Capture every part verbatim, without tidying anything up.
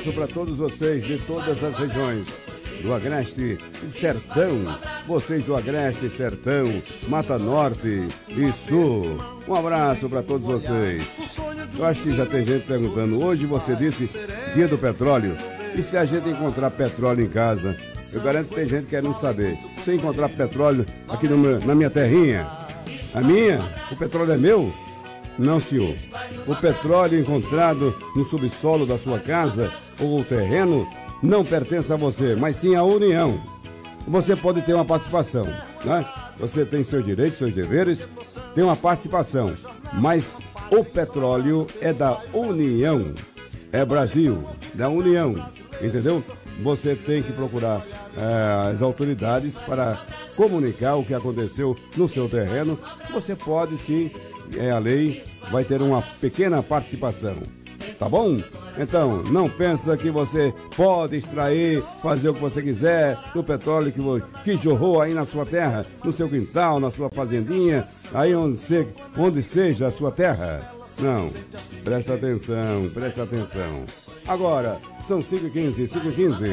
abraço para todos vocês de todas as regiões do Agreste e Sertão. Vocês do Agreste, Sertão, Mata Norte e Sul. Um abraço para todos vocês. Eu acho que já tem gente perguntando. Hoje você disse dia do petróleo. E se a gente encontrar petróleo em casa? Eu garanto que tem gente querendo saber. Se encontrar petróleo aqui no meu, na minha terrinha, a minha, o petróleo é meu? Não, senhor. O petróleo encontrado no subsolo da sua casa ou terreno não pertence a você, mas sim à União. Você pode ter uma participação, né? Você tem seus direitos, seus deveres, tem uma participação, mas o petróleo é da União, é Brasil, da União, entendeu? Você tem que procurar é, as autoridades para comunicar o que aconteceu no seu terreno. Você pode sim, é a lei, vai ter uma pequena participação. Tá bom? Então, não pensa que você pode extrair, fazer o que você quiser do petróleo que, que jorrou aí na sua terra, no seu quintal, na sua fazendinha, aí onde, se, onde seja a sua terra. Não, presta atenção, presta atenção. Agora, são cinco e quinze, cinco e quinze.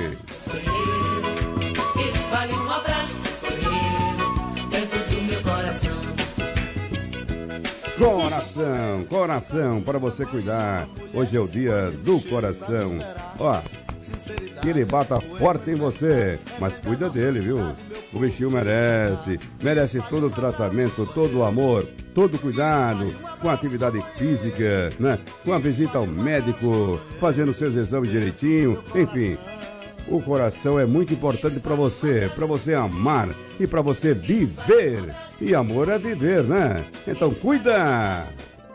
Isso vale um abraço, dentro do meu coração. Coração, coração, para você cuidar. Hoje é o dia do coração. Ó, que ele bata forte em você, mas cuida dele, viu? O bichinho merece, merece todo o tratamento, todo o amor, todo o cuidado, com a atividade física, né? Com a visita ao médico, fazendo seus exames direitinho, enfim. O coração é muito importante para você, para você amar e para você viver. E amor é viver, né? Então cuida!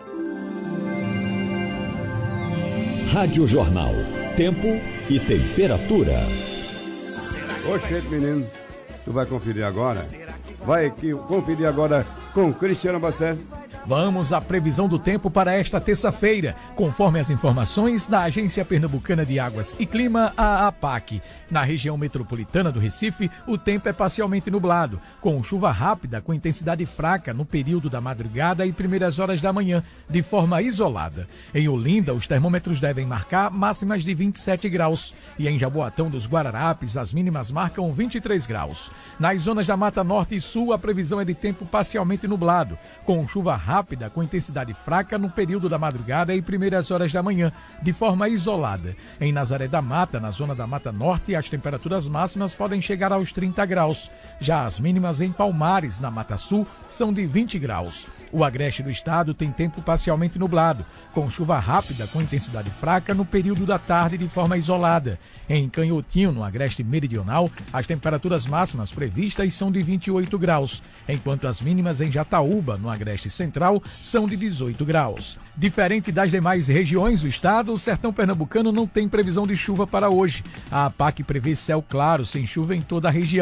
Rádio Jornal. Tempo e temperatura. Oxe, menino, tu vai conferir agora? Vai aqui conferir agora com Cristiano Bassé. Vamos à previsão do tempo para esta terça-feira, conforme as informações da Agência Pernambucana de Águas e Clima, a APAC. Na região metropolitana do Recife, o tempo é parcialmente nublado, com chuva rápida com intensidade fraca no período da madrugada e primeiras horas da manhã, de forma isolada. Em Olinda, os termômetros devem marcar máximas de vinte e sete graus. E em Jaboatão dos Guararapes, as mínimas marcam vinte e três graus. Nas zonas da Mata Norte e Sul, a previsão é de tempo parcialmente nublado, com chuva rápida rápida com intensidade fraca no período da madrugada e primeiras horas da manhã, de forma isolada. Em Nazaré da Mata, na zona da Mata Norte, as temperaturas máximas podem chegar aos trinta graus. Já as mínimas em Palmares, na Mata Sul, são de vinte graus. O agreste do estado tem tempo parcialmente nublado, com chuva rápida com intensidade fraca no período da tarde de forma isolada. Em Canhotinho, no agreste meridional, as temperaturas máximas previstas são de vinte e oito graus, enquanto as mínimas em Jataúba, no agreste central, são de dezoito graus. Diferente das demais regiões do estado, o sertão pernambucano não tem previsão de chuva para hoje. A APAC prevê céu claro, sem chuva em toda a região.